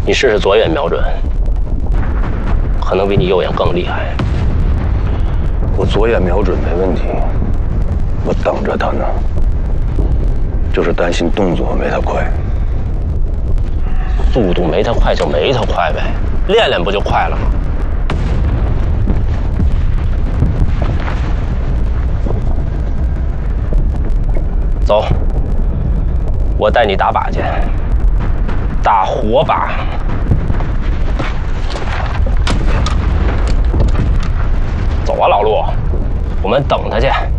你试试左眼瞄准，可能比你右眼更厉害。 我左眼瞄准没问题，我等着他呢，就是担心动作没他快。 速度没他快就没他快呗，练练不就快了吗？走，我带你打靶去，打火把。走啊，老陆，我们等他去。